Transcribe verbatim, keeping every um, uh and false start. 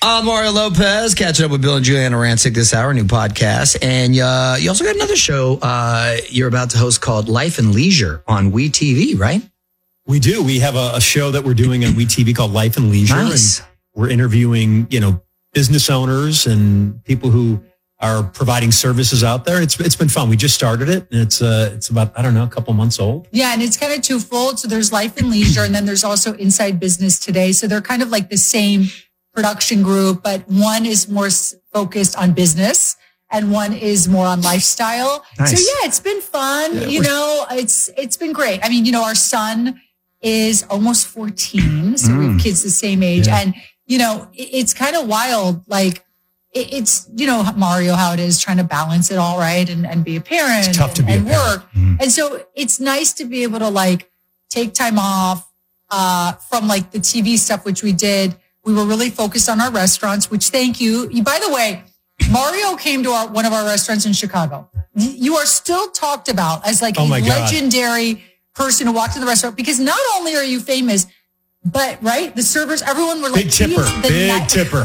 I'm Mario Lopez, catching up with Bill and Juliana Rancic this hour, new podcast. And uh, you also got another show uh, you're about to host called Life and Leisure on WeTV, right? We do. We have a, a show that we're doing on WeTV called Life and Leisure. Nice. And we're interviewing, you know, business owners and people who are providing services out there. It's it's been fun. We just started it, and it's uh it's about, I don't know, a couple months old. Yeah, and it's kind of twofold. So there's Life and Leisure, and then there's also Inside Business Today. So they're kind of like the same production group, but one is more focused on business and one is more on lifestyle. Nice. So yeah, it's been fun. Yeah, you know, it's it's been great. I mean, you know, our son is almost fourteen, so mm. we have kids the same age, yeah. and you know, it, it's kind of wild. Like it, it's you know, Mario, how it is trying to balance it all, right, and and be a parent, it's tough and, to be and a parent. work, mm. and so it's nice to be able to like take time off uh, from like the T V stuff, which we did. We were really focused on our restaurants, which thank you. you by the way, Mario came to our, one of our restaurants in Chicago. You are still talked about as like oh a legendary God. person who walked to the restaurant because not only are you famous, but right, the servers, everyone were like, big tipper, big night- tipper.